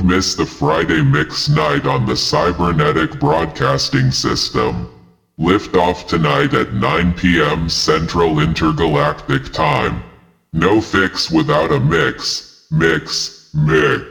Don't miss the Friday Mix Night on the Cybernetic Broadcasting System. Lift off tonight at 9 p.m. Central Intergalactic Time. No fix without a mix. Mix.